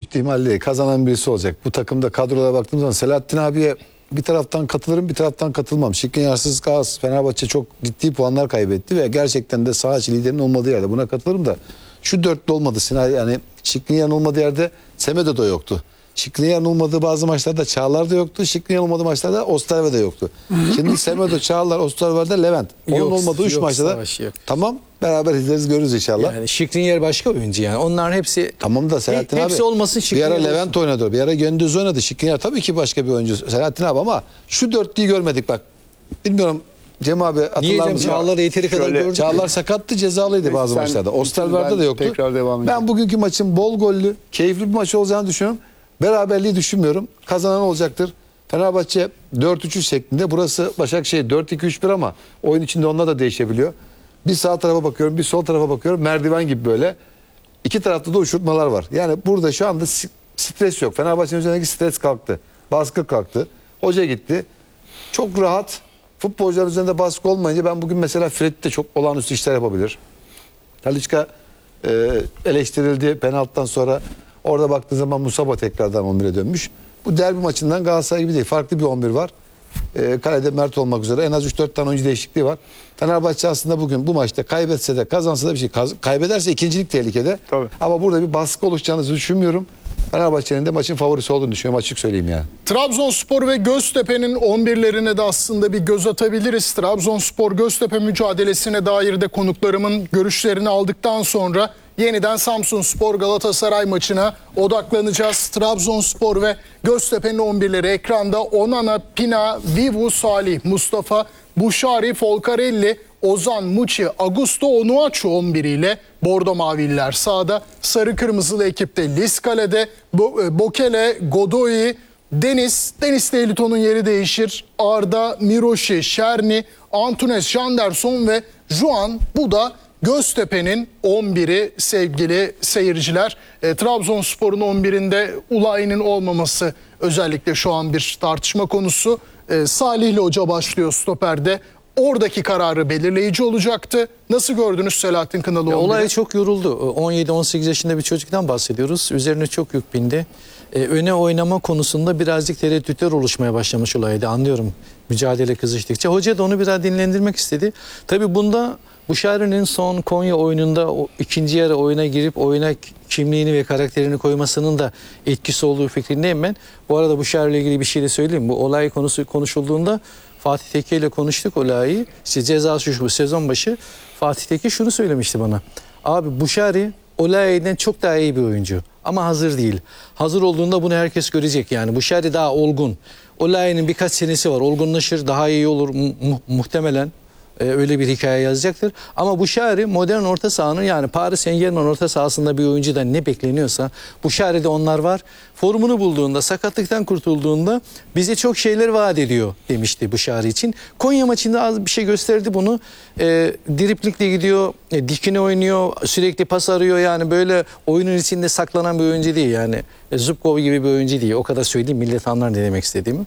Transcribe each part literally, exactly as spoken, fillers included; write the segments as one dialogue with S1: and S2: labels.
S1: ihtimalle kazanan birisi olacak. Bu takımda kadrolara baktığımız zaman Selahattin abiye bir taraftan katılırım, bir taraftan katılmam. Şikrinyarsız Gaz, Fenerbahçe çok ciddi puanlar kaybetti ve gerçekten de saha içi liderin olmadığı yerde buna katılırım da şu dörtlü olmadı. Sinan, yani Şikrinyar'ın olmadığı yerde Semedo da yoktu. Şikrinyar'ın olmadığı bazı maçlarda Çağlar da yoktu. Şikrinyar'ın olmadığı maçlarda Osterwolde de yoktu. Şimdi Semedo, Çağlar, Osterwolde, Levent. Onun yok, olmadığı üç maçta da tamam beraber izleriz, görürüz inşallah.
S2: Yani Şikrinyar başka oyuncu yani. Onların hepsi
S1: tamam da Selahattin
S2: hepsi
S1: abi.
S2: Hepsi olmasın
S1: Şikrinyar. Bir ara Levent olsun. Oynadı. Bir ara Gündüz oynadı. Şikrinyar tabii ki başka bir oyuncu. Selahattin abi ama şu dörtlüyü görmedik bak. Bilmiyorum Cem abi hatırlar mısın?
S2: Çağlar'ı yeteri kadar gördük.
S1: Çağlar sakattı, cezalıydı Neyse, bazı maçlarda. Osterwolde de yoktu. Ben bugünkü maçın bol gollü, keyifli bir maç olacağını düşünüyorum. Beraberliği düşünmüyorum. Kazanan olacaktır. Fenerbahçe dört üç üç şeklinde. Burası Başakşehir dört iki üç bir ama oyun içinde onlar da değişebiliyor. Bir sağ tarafa bakıyorum, bir sol tarafa bakıyorum. Merdiven gibi böyle. İki tarafta da uçurtmalar var. Yani burada şu anda stres yok. Fenerbahçe'nin üzerindeki stres kalktı. Baskı kalktı. Hoca gitti. Çok rahat. Futbolcular üzerinde baskı olmayınca ben bugün mesela Fred de çok olağanüstü işler yapabilir. Talisca e, eleştirildi penaltıdan sonra. Orada baktığın zaman Musaba tekrardan on bire dönmüş. Bu derbi maçından Galatasaray gibi değil. Farklı bir on bir var. E, kalede Mert olmak üzere en az üç dört tane oyuncu değişikliği var. Fenerbahçe aslında bugün bu maçta kaybetse de kazansa da bir şey. Kaybederse ikincilik tehlikede. Tabii. Ama burada bir baskı oluşacağını düşünmüyorum. Fenerbahçe'nin de maçın favorisi olduğunu düşünüyorum, açık söyleyeyim yani.
S3: Trabzonspor ve Göztepe'nin on birlerine de aslında bir göz atabiliriz. Trabzonspor-Göztepe mücadelesine dair de konuklarımın görüşlerini aldıktan sonra yeniden Samsunspor-Galatasaray maçına odaklanacağız. Trabzonspor ve Göztepe'nin on birleri ekranda. Onana, Pina, Vivu, Salih, Mustafa, Buşari, Folcarelli, Ozan, Muçi, Augusto, Onuachu on bir ile Bordo Mavililer sahada. Sarı Kırmızılı ekipte Liskale'de, Bokele, Godoy, Deniz, Deniz Tehlito'nun yeri değişir. Arda, Miroşi, Şerni, Antunes, Janderson ve Juan. Bu da Göztepe'nin on biri sevgili seyirciler. E, Trabzonspor'un on birinde Ulay'ın olmaması özellikle şu an bir tartışma konusu. E, Salihli Hoca başlıyor stoperde. Oradaki kararı belirleyici olacaktı. Nasıl gördünüz Selahattin Kınalı?
S2: Olay çok yoruldu. on yedi on sekiz yaşında bir çocuktan bahsediyoruz. Üzerine çok yük bindi. Ee, öne oynama konusunda birazcık tereddütler oluşmaya başlamış olaydı. Anlıyorum mücadele kızıştıkça. Hoca da onu biraz dinlendirmek istedi. Tabii bunda Buşari'nin son Konya oyununda o ikinci yarı oyuna girip oyuna kimliğini ve karakterini koymasının da etkisi olduğu fikrindeyim ben. Bu arada Buşari ile ilgili bir şey de söyleyeyim. Bu olay konusu konuşulduğunda Fatih Tekke ile konuştuk olayı. İşte ceza suçu bu sezon başı. Fatih Tekke şunu söylemişti bana. Abi Buşari Olay'den çok daha iyi bir oyuncu. Ama hazır değil. Hazır olduğunda bunu herkes görecek yani. Buşari daha olgun. Olay'ın birkaç senesi var. Olgunlaşır, daha iyi olur mu muhtemelen. Öyle bir hikaye yazacaktır. Ama Buşari modern orta sahanın yani Paris Saint-Germain orta sahasında bir oyuncudan ne bekleniyorsa Buşari'de onlar var. Formunu bulduğunda, sakatlıktan kurtulduğunda bize çok şeyler vaat ediyor demişti Buşari için. Konya maçında az bir şey gösterdi bunu. E, driplikle gidiyor, e, dikine oynuyor, sürekli pas arıyor. Yani böyle oyunun içinde saklanan bir oyuncu değil yani. E, Zubkov gibi bir oyuncu değil. O kadar söyleyeyim, millet anlar ne demek istediğimi.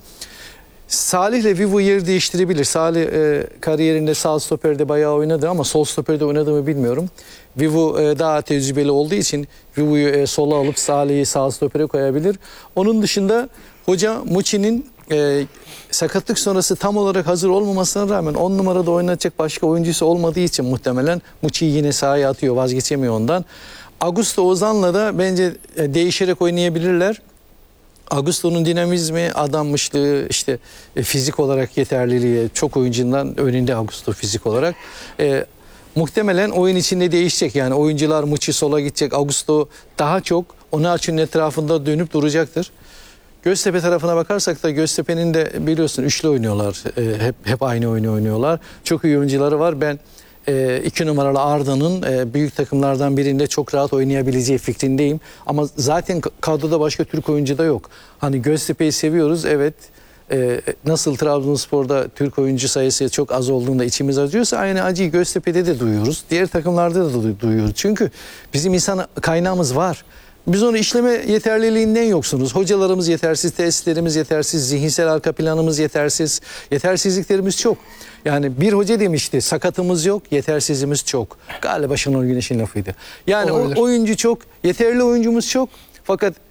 S2: Salih ile Vivu yer değiştirebilir. Salih e, kariyerinde sağ stoperde bayağı oynadı ama sol stoperde oynadığımı bilmiyorum. Vivu e, daha tecrübeli olduğu için Vivu'yu e, sola alıp Salih'i sağ stopere koyabilir. Onun dışında hoca Muçi'nin e, sakatlık sonrası tam olarak hazır olmamasına rağmen on numarada oynatacak başka oyuncusu olmadığı için muhtemelen Muçi'yi yine sahaya atıyor, vazgeçemiyor ondan. Augusto Ozan'la da bence e, değişerek oynayabilirler. Augusto'nun dinamizmi, adanmışlığı, işte e, fizik olarak yeterliliği çok oyuncundan önünde Augusto fizik olarak. E, muhtemelen oyun içinde değişecek. Yani oyuncular Muçi sola gidecek. Augusto daha çok Onuachu'nun etrafında dönüp duracaktır. Göztepe tarafına bakarsak da Göztepe'nin de biliyorsun üçlü oynuyorlar. E, hep hep aynı oyunu oynuyorlar. Çok iyi oyuncuları var. Ben E, iki numaralı Arda'nın e, büyük takımlardan birinde çok rahat oynayabileceği fikrindeyim. Ama zaten kadroda başka Türk oyuncu da yok. Hani Göztepe'yi seviyoruz, evet. E, nasıl Trabzonspor'da Türk oyuncu sayısı çok az olduğunda içimiz acıyorsa aynı acıyı Göztepe'de de duyuyoruz. Diğer takımlarda da duyuyoruz. Çünkü bizim insan kaynağımız var. Biz onu işleme yeterliliğinden yoksunuz. Hocalarımız yetersiz, tesislerimiz yetersiz, zihinsel arka planımız yetersiz. Yetersizliklerimiz çok. Yani bir hoca demişti, sakatımız yok, yetersizimiz çok. Galiba Şenol Güneş'in lafıydı. Yani o, oyuncu çok, yeterli oyuncumuz çok. Fakat